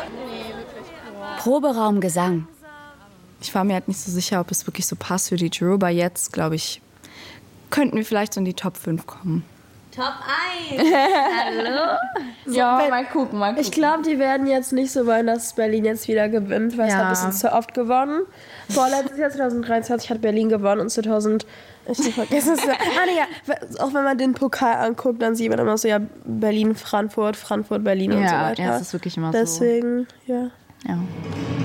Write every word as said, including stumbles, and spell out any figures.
Proberaum Gesang. Ich war mir halt nicht so sicher, ob es wirklich so passt für die Jury, aber jetzt, glaube ich, könnten wir vielleicht so in die Top fünf kommen. Top eins! Hallo? So, ja, mal gucken, mal gucken. Ich glaube, die werden jetzt nicht so wollen, dass Berlin jetzt wieder gewinnt, weil es Ja. hat ein bisschen zu oft gewonnen. Vorletztes Jahr zwanzig dreiundzwanzig hat Berlin gewonnen und zweitausend... Ich vergesse es. Ah, nee, ja. Auch wenn man den Pokal anguckt, dann sieht man immer so, ja, Berlin, Frankfurt, Frankfurt, Berlin ja, und so weiter. Ja, das ist wirklich immer Deswegen, so. Deswegen, ja. Ja.